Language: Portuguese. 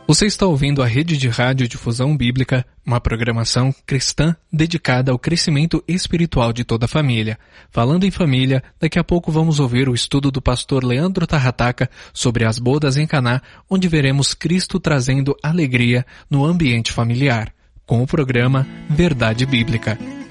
Você está ouvindo a Rede de Rádio Difusão Bíblica, uma programação cristã dedicada ao crescimento espiritual de toda a família. Falando em família, daqui a pouco vamos ouvir o estudo do pastor Leandro Tarrataca sobre as bodas em Caná, onde veremos Cristo trazendo alegria no ambiente familiar, com o programa Verdade Bíblica.